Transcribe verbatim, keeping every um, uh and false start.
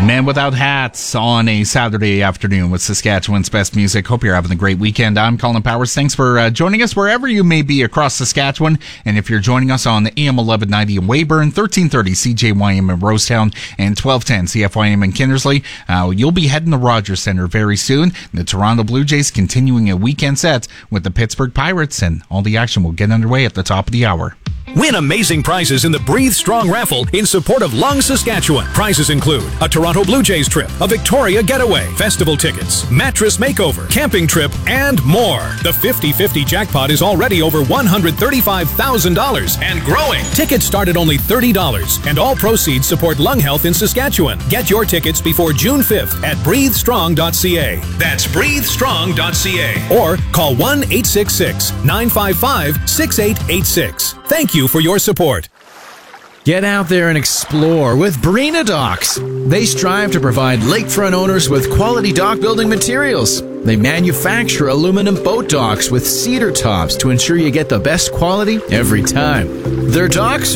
Man Without Hats on a Saturday afternoon with Saskatchewan's best music. Hope you're having a great weekend. I'm Colin Powers. Thanks for uh, joining us wherever you may be across Saskatchewan. And if you're joining us on A M eleven ninety in Weyburn, thirteen thirty C J Y M in Rosetown, and twelve ten C F Y M in Kindersley, uh, you'll be heading to Rogers Centre very soon. The Toronto Blue Jays continuing a weekend set with the Pittsburgh Pirates, and all the action will get underway at the top of the hour. Win amazing prizes in the Breathe Strong raffle in support of Lung, Saskatchewan. Prizes include a Toronto Blue Jays trip, a Victoria getaway, festival tickets, mattress makeover, camping trip, and more. The fifty-fifty jackpot is already over one hundred thirty-five thousand dollars and growing. Tickets start at only thirty dollars, and all proceeds support lung health in Saskatchewan. Get your tickets before June fifth at breathe strong dot c a. That's breathe strong dot c a. Or call one eight six six, nine five five, six eight eight six. Thank you for your support. Get out there and explore with Barina Docks. They strive to provide lakefront owners with quality dock building materials. They manufacture aluminum boat docks with cedar tops to ensure you get the best quality every time. Their docks